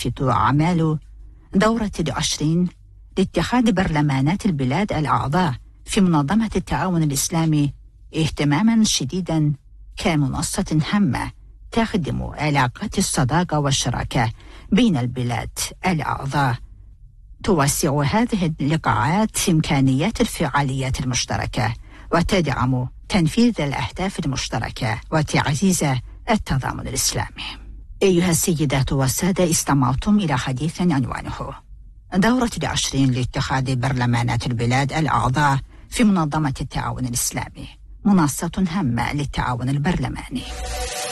تلتفت أعمال دورة 20 لاتخاذ برلمانات البلاد الأعضاء في منظمة التعاون الإسلامي اهتماما شديدا كمنصة هامة تخدم علاقات الصداقة والشراكة بين البلاد الأعضاء. توسع هذه اللقاءات إمكانيات الفعاليات المشتركة وتدعم تنفيذ الأهداف المشتركة وتعزيز التضامن الإسلامي. أيها السيدات والسادة، استمعتم إلى حديث عنوانه دورة 20 لاتخاذ برلمانات البلاد الأعضاء في منظمة التعاون الإسلامي، منصة هامة للتعاون البرلماني.